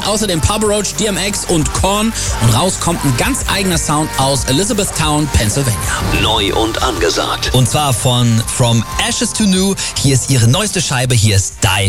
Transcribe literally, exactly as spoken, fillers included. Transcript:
natürlich außerdem Papa Roach, D M X und Korn. Und raus kommt ein ganz eigener Sound aus Elizabethtown, Pennsylvania. Neu und angesagt. Und zwar von From Ashes to New. Hier ist ihre neueste Scheibe, hier ist Die